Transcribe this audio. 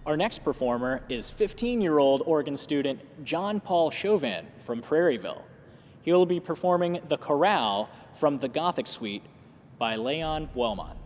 Our next performer is 15-year-old Oregon student John Paul Chauvin from Prairieville. He will be performing The Chorale from the Gothic Suite by Leon Buelmont.